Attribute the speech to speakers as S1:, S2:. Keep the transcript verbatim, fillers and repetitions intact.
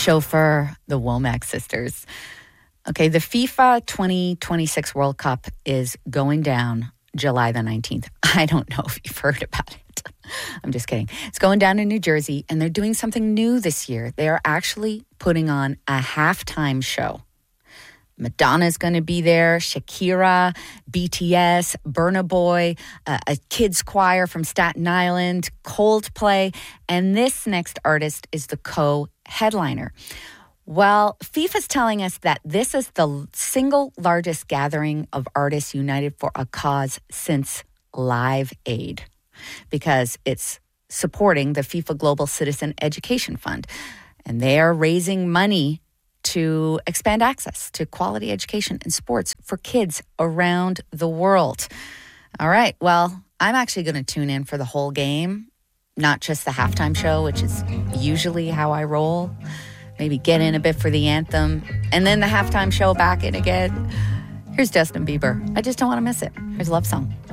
S1: chauffeur, the Womack sisters. Okay, the FIFA twenty twenty-six World Cup is going down July the nineteenth. I don't know if you've heard about it. I'm just kidding. It's going down in New Jersey, and they're doing something new this year. They are actually putting on a halftime show. Madonna's going to be there, Shakira, B T S, Burna Boy, uh, a kids choir from Staten Island, Coldplay, and this next artist is the co-headliner. Well, FIFA's telling us that this is the single largest gathering of artists united for a cause since Live Aid, because it's supporting the FIFA Global Citizen Education Fund, and they are raising money to expand access to quality education and sports for kids around the world. All right, well, I'm actually going to tune in for the whole game, not just the halftime show, which is usually how I roll. Maybe get in a bit for the anthem, and then the halftime show back in again. Here's Justin Bieber. I just don't want to miss it. Here's a love song.